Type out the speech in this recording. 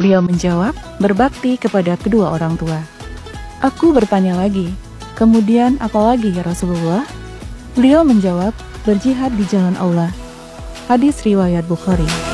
Beliau menjawab, berbakti kepada kedua orang tua. Aku bertanya lagi, kemudian apa lagi ya Rasulullah? Beliau menjawab, berjihad di jalan Allah. Hadis riwayat Bukhari.